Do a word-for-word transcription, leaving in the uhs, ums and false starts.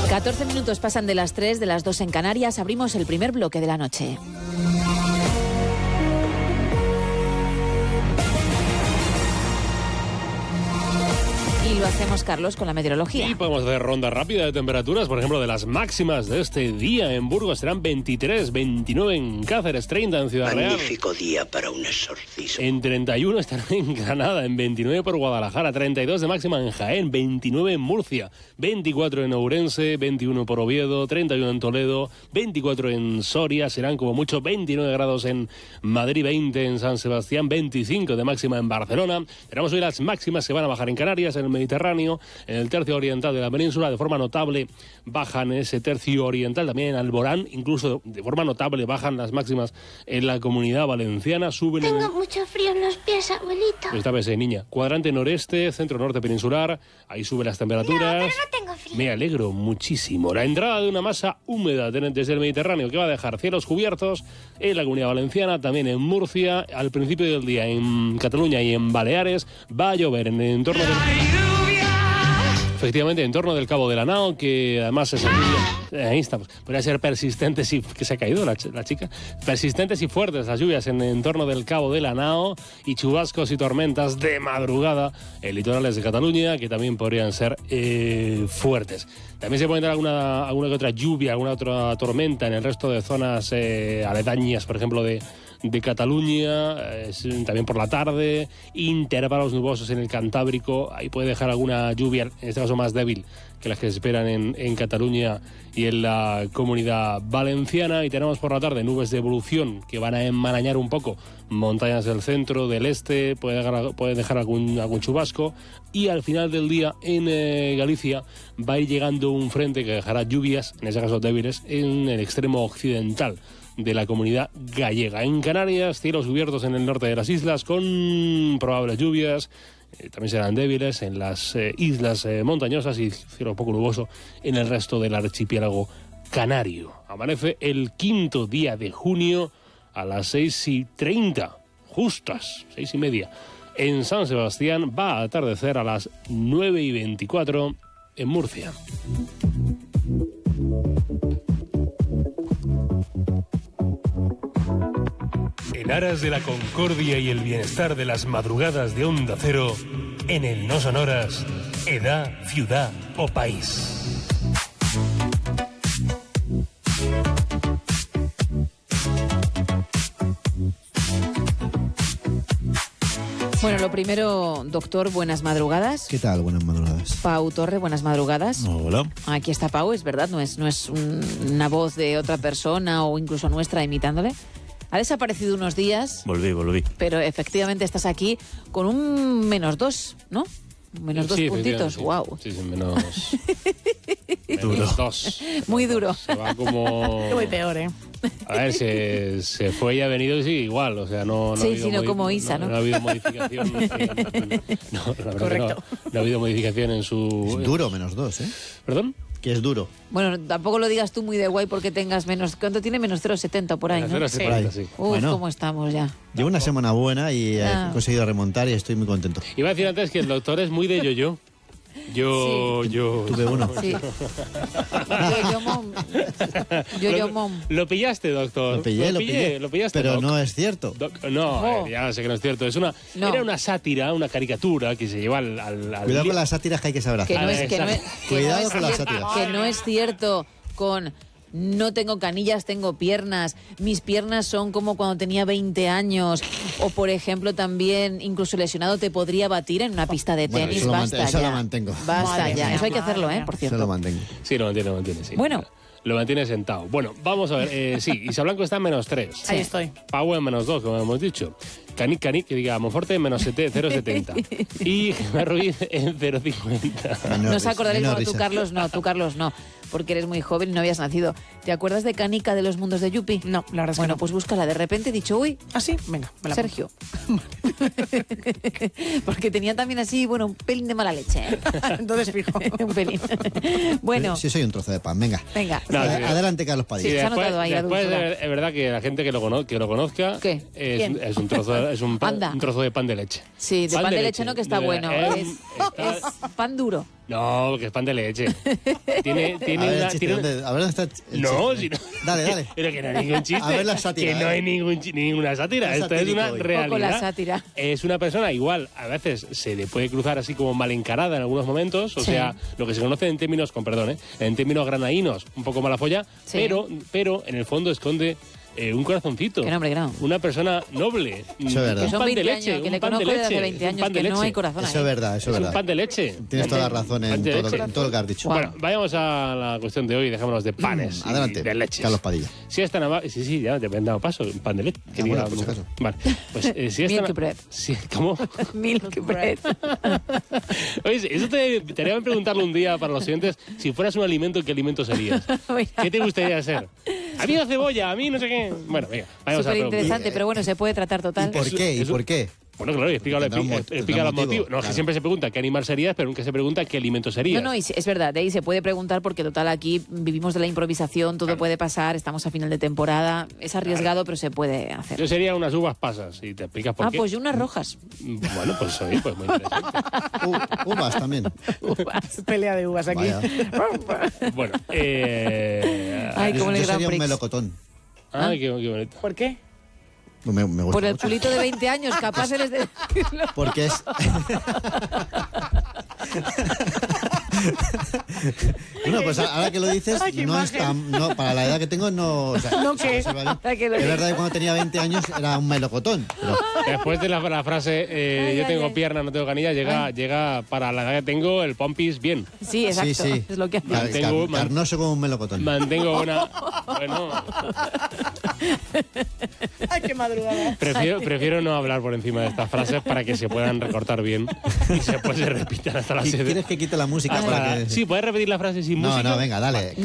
catorce minutos pasan de las tres, de las dos en Canarias. Abrimos el primer bloque de la noche. Y lo hacemos, Carlos, con la meteorología. Y podemos hacer ronda rápida de temperaturas. Por ejemplo, de las máximas de este día en Burgos serán veintitrés, veintinueve en Cáceres, treinta en Ciudad Real. Magnífico día para un exorcismo. En treinta y uno estarán en Granada, en veintinueve por Guadalajara, treinta y dos de máxima en Jaén, veintinueve en Murcia, veinticuatro en Ourense, veintiuno por Oviedo, treinta y uno en Toledo, veinticuatro en Soria, serán como mucho veintinueve grados en Madrid, veinte en San Sebastián, veinticinco de máxima en Barcelona. Tenemos hoy las máximas que van a bajar en Canarias, en el Mediterráneo, en el tercio oriental de la península, de forma notable bajan ese tercio oriental, también en Alborán, incluso de forma notable bajan las máximas en la Comunidad Valenciana, suben... Tengo en... mucho frío en los pies, abuelito. Esta vez, eh, niña. Cuadrante noreste, centro norte peninsular, ahí suben las temperaturas. No, pero no tengo frío. Me alegro muchísimo. La entrada de una masa húmeda desde el Mediterráneo que va a dejar cielos cubiertos en la Comunidad Valenciana, también en Murcia, al principio del día en Cataluña y en Baleares, va a llover en el entorno del... Efectivamente, en torno del Cabo de la Nao, que además es aquí, ahí estamos, podría ser persistentes y que se ha caído la, la chica, persistentes y fuertes las lluvias en el entorno del Cabo de la Nao y chubascos y tormentas de madrugada en litorales de Cataluña, que también podrían ser eh, fuertes. También se puede dar alguna, alguna que otra lluvia, alguna otra tormenta en el resto de zonas eh, aledañas, por ejemplo, de de Cataluña, eh, también por la tarde, intervalos nubosos en el Cantábrico, ahí puede dejar alguna lluvia, en este caso más débil que las que se esperan en, en Cataluña y en la Comunidad Valenciana, y tenemos por la tarde nubes de evolución que van a enmarañar un poco montañas del centro, del este, puede dejar, puede dejar algún, algún chubasco, y al final del día en eh, Galicia va a ir llegando un frente que dejará lluvias, en ese caso débiles, en el extremo occidental de la Comunidad Gallega. En Canarias, cielos cubiertos en el norte de las islas con probables lluvias, eh, también serán débiles en las eh, islas eh, montañosas y cielo poco nuboso en el resto del archipiélago canario. Amanece el quinto día de junio a las seis y treinta, justas, seis y media. En San Sebastián va a atardecer a las nueve y veinticuatro en Murcia. En aras de la concordia y el bienestar de las madrugadas de Onda Cero, en el No Sonoras, edad, ciudad o país. Bueno, lo primero, doctor, buenas madrugadas. ¿Qué tal? Buenas madrugadas. Pau Torre, buenas madrugadas. Hola. Aquí está Pau, es verdad, no es, no es un, una voz de otra persona o incluso nuestra imitándole. Ha desaparecido unos días. Volví, volví. Pero efectivamente estás aquí con un menos dos, ¿no? Menos dos sí, puntitos, sí. Wow. Sí, sí, menos, menos dos. Muy duro. Se va como... Muy peor, ¿eh? A ver, se, se fue y ha venido y sigue igual, o sea, no, no sí, ha habido sí, no modi- como Isa, ¿no? No, no ha habido modificación. en, no, la verdad Correcto. que no, no ha habido modificación en su... Es duro, menos dos, ¿eh? ¿Perdón? Que es duro. Bueno, tampoco lo digas tú muy de guay porque tengas menos... ¿Cuánto tiene? Menos cero coma setenta por ahí, ¿no? cero coma setenta, sí. Uf, Bueno. ¿cómo estamos ya? Llevo una semana buena y Ah. he conseguido remontar y estoy muy contento. Iba a decir antes que el doctor es muy de yo-yo. Yo, Sí. yo... Tuve uno. Sí. Yo, yo, mom. Yo, yo, Lo- mom. Lo pillaste, doctor. Lo pillé, lo pillé, pillé. Lo pillaste, Pero doc. no es cierto. Doc, no, Oh. eh, ya sé que no es cierto. Es una, No. Era una sátira, una caricatura que se lleva al... al, al Cuidado li- con las sátiras que hay que saber hacer. Que no A es, ver, que no es, exacto. que Cuidado no es con las cierto- sátiras. que no es cierto con no tengo canillas, tengo piernas, mis piernas son como cuando tenía veinte años, o por ejemplo también incluso lesionado te podría batir en una pista de Bueno, tenis. eso lo Basta mant- eso ya. lo mantengo. Basta Madre ya, mía, eso hay que madre hacerlo, ¿eh? mía. Por Se cierto. lo mantengo. Sí, lo mantiene, lo mantiene, sí. Bueno. Lo mantiene sentado. Bueno, vamos a ver. Eh, sí, Isa Blanco está en menos tres. Ahí estoy. Pau en menos dos, como hemos dicho. Canic, Canic, que diga Monforte en menos cero coma setenta. Y Gemma Ruiz en cero coma cincuenta. Menos No os risa, acordaréis, menos bueno, tú risa. Carlos no, tú Carlos no, porque eres muy joven y no habías nacido. ¿Te acuerdas de Canica de los mundos de Yupi? No, la verdad es que Bueno, no. pues búscala. De repente he dicho, uy, ¿Ah, sí? Venga, me la Sergio. Porque tenía también así, bueno, un pelín de mala leche. Entonces fijo. Un pelín. Bueno, Sí, soy un trozo de pan, venga. venga. No, Ad- sí. Adelante, Carlos Sí, Padilla. se ha después, notado ahí la después dulzura. es es verdad que la gente que lo, cono- que lo conozca ¿Qué? Es, ¿Quién? es un trozo, es un, pan- Anda. un trozo de pan de leche. Sí, de pan, de leche, no, que está De- bueno. eh, Es, está- es pan duro. No, que es pan de leche. Tiene, tiene A ver, una... el chiste, tiene- ¿dónde- a ver dónde está el chiste. No, si no. Dale, dale. Pero que no hay ningún chiste. A ver la sátira, Que no eh. hay ningún, chi- ninguna sátira. Es Esto es una satírico hoy. realidad. Poco la sátira. Es una persona igual, a veces se le puede cruzar así como mal encarada en algunos momentos, o Sí. sea, lo que se conoce en términos, con perdón, ¿eh? en términos granaínos, un poco mala folla, Sí. pero, pero en el fondo esconde eh, un corazoncito. Que no, hombre, que no. Una persona noble. Eso es verdad. Un Que son pan de veinte leche, años, que un le pan de conozco desde hace leche, veinte un años, pan de que no leche. hay corazón Eso ahí. es verdad, eso Es es un verdad. pan de leche. Tienes toda la razón Pan en de todo lo, leche. en todo lo que has dicho. Guau. Bueno, vayamos a la cuestión de hoy, dejémonos de panes. y Adelante, de leches. Carlos Padilla. Si es tan amable. Sí, sí, ya te han dado paso. Un pan de leche. que Ah, bueno, diga- por si acaso. Vale. Pues eh, si es tan. Milk bread. Sí, ¿cómo? Milk bread. Oye, eso te, te haría preguntarle un día para los siguientes. Si fueras un alimento, ¿qué alimento serías? ¿Qué te gustaría ser? A mí la cebolla, a mí no sé qué. Bueno, venga, vayamos a Súper la pregunta. interesante, pero bueno, se puede tratar ¿Y total. por qué? ¿Y eso- por qué? Bueno, claro, y explica, Tendrá un mo- explica, tendrá los un motivo, motivos. No, es que claro. siempre se pregunta qué animal serías, pero nunca se pregunta qué alimento serías. No, no, y es verdad, de ahí se puede preguntar porque total aquí vivimos de la improvisación, todo puede pasar, estamos a final de temporada, es arriesgado, pero se puede hacer. Yo sería unas uvas pasas y te explicas por Ah, qué. pues yo unas rojas. Bueno, pues oye, pues muy interesante. U- uvas también. Pelea de uvas aquí. Vaya. Bueno, eh... Ay, Yo, como en el yo Grand sería un Prix. melocotón. Ay, qué, qué bonito. ¿Por qué? Me, me gusta Por el mucho. culito de veinte años, capaz eres de decirlo. Porque es... Bueno, pues ahora que lo dices, Ay, qué no es imagen. tan, no, para la edad que tengo, no... O sea, ¿No se qué? observa bien. Ay, que lo- Es verdad que cuando tenía veinte años era un melocotón. Pero Después de la, la frase eh, Ay, yo ay, tengo ay. pierna, no tengo canilla, llega, llega para la edad que tengo el pompis bien. Sí, exacto, sí, sí. es lo que Car- hace. Tengo- car- carnoso como un melocotón. Mantengo una... Bueno, Ay, qué madrugada. prefiero, prefiero no hablar por encima de estas frases para que se puedan recortar bien y se, pues, se repitan hasta las ¿Qui- siete. ¿Quieres que quite la música Hasta para la- que...? Sí, ¿puedes repetir la frase sin No, música? no, venga, dale.